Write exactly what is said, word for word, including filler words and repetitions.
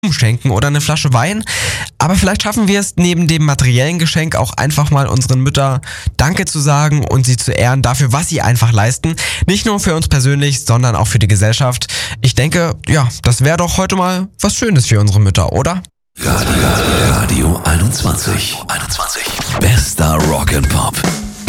schenken oder eine Flasche Wein. Aber vielleicht schaffen wir es neben dem materiellen Geschenk auch einfach mal unseren Mütter Danke zu sagen und sie zu ehren dafür, was sie einfach leisten. Nicht nur für uns persönlich, sondern auch für die Gesellschaft. Ich denke, ja, das wäre doch heute mal was Schönes für unsere Mütter, oder? Radio, Radio einundzwanzig. einundzwanzig. Bester Rock and Pop.